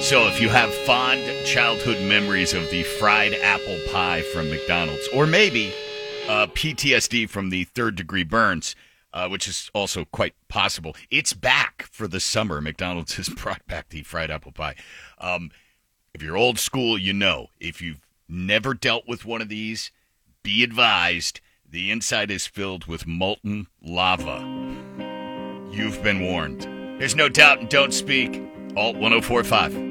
So if you have fond childhood memories of the fried apple pie from McDonald's, or maybe PTSD from the third-degree burns, which is also quite possible, it's back for the summer. McDonald's has brought back the fried apple pie. If you're old school, you know. If you've never dealt with one of these, be advised, the inside is filled with molten lava. You've been warned. There's no doubt and don't speak. Alt 1045.